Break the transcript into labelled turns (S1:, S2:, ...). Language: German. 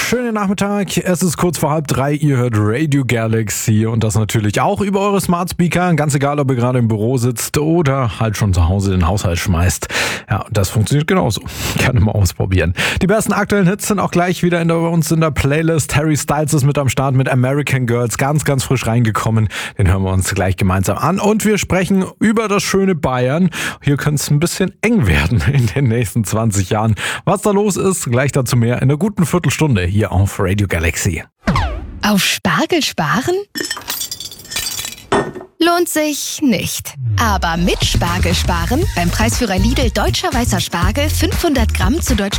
S1: schönen Nachmittag. Es ist kurz vor 2:30. Ihr hört Radio Galaxy und das natürlich auch über eure Smart Speaker. Ganz egal, ob ihr gerade im Büro sitzt oder halt schon zu Hause den Haushalt schmeißt. Ja, das funktioniert genauso. Gerne mal ausprobieren. Die besten aktuellen Hits sind auch gleich wieder bei uns in der Playlist. Harry Styles ist mit am Start mit American Girls. Ganz, ganz frisch reingekommen. Den hören wir uns gleich gemeinsam an. Und wir sprechen über das schöne Bayern. Hier könnte es ein bisschen eng werden in den nächsten 20 Jahren. Was da los ist, gleich dazu mehr in einer guten Viertelstunde hier auf Radio Galaxy.
S2: Auf Spargel sparen? Lohnt sich nicht. Aber mit Spargel sparen, beim Preisführer Lidl Deutscher Weißer Spargel 500 Gramm zu Deutsch